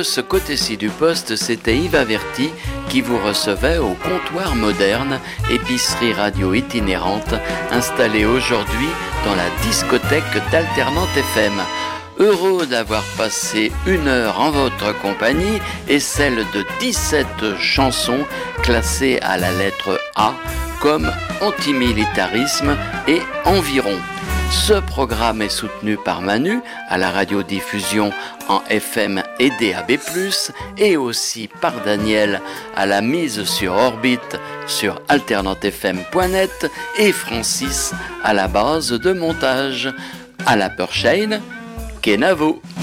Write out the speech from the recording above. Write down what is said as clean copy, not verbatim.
ce côté-ci du poste, c'était Yves Averti qui vous recevait au comptoir moderne, épicerie radio itinérante, installée aujourd'hui dans la discothèque d'Alternante FM. Heureux d'avoir passé 1 heure en votre compagnie et celle de 17 chansons classées à la lettre A comme antimilitarisme et environ. Ce programme est soutenu par Manu à la radiodiffusion en FM et DAB+, et aussi par Daniel à la mise sur orbite sur alternantefm.net et Francis à la base de montage. À la prochaine, Kenavo.